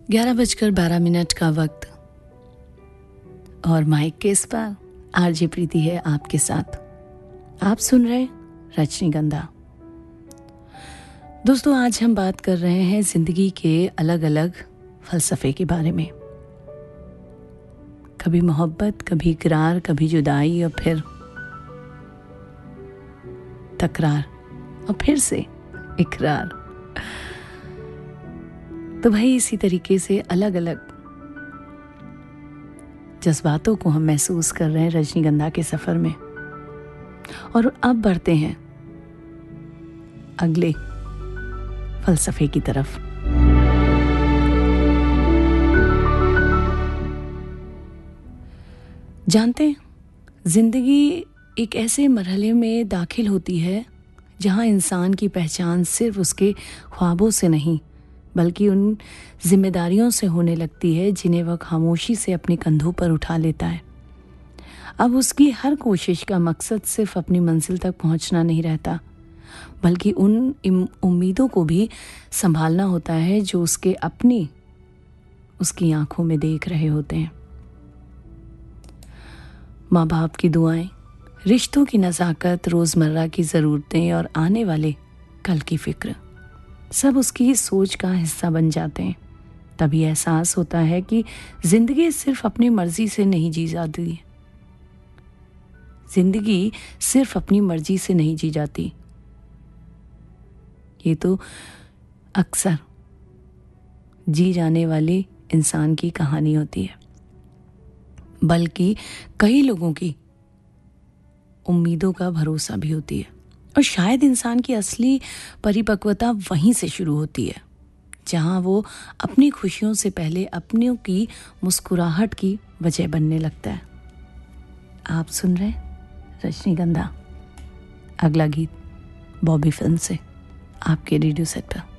11:12 का वक्त और माइक के इस पार आरजे प्रीति है आपके साथ। आप सुन रहे रजनीगंधा। दोस्तों, आज हम बात कर रहे हैं जिंदगी के अलग अलग फलसफे के बारे में। कभी मोहब्बत, कभी इकरार, कभी जुदाई और फिर तकरार और फिर से इकरार। तो भाई इसी तरीके से अलग अलग जज्बातों को हम महसूस कर रहे हैं रजनीगंधा के सफर में। और अब बढ़ते हैं अगले फलसफे की तरफ। जानते हैं, जिंदगी एक ऐसे मरहले में दाखिल होती है जहां इंसान की पहचान सिर्फ उसके ख्वाबों से नहीं बल्कि उन जिम्मेदारियों से होने लगती है जिन्हें वह खामोशी से अपने कंधों पर उठा लेता है। अब उसकी हर कोशिश का मकसद सिर्फ अपनी मंजिल तक पहुंचना नहीं रहता, बल्कि उन उम्मीदों को भी संभालना होता है जो उसकी आंखों में देख रहे होते हैं। माँ बाप की दुआएं, रिश्तों की नज़ाकत, रोज़मर्रा की ज़रूरतें और आने वाले कल की फिक्र सब उसकी सोच का हिस्सा बन जाते हैं। तभी एहसास होता है कि जिंदगी सिर्फ अपनी मर्जी से नहीं जी जाती। जिंदगी सिर्फ अपनी मर्जी से नहीं जी जाती। ये तो अक्सर जी जाने वाले इंसान की कहानी होती है, बल्कि कई लोगों की उम्मीदों का भरोसा भी होती है। और शायद इंसान की असली परिपक्वता वहीं से शुरू होती है जहां वो अपनी खुशियों से पहले अपनों की मुस्कुराहट की वजह बनने लगता है। आप सुन रहे हैं रजनीगंधा। अगला गीत बॉबी फिल्म से आपके रेडियो सेट पर।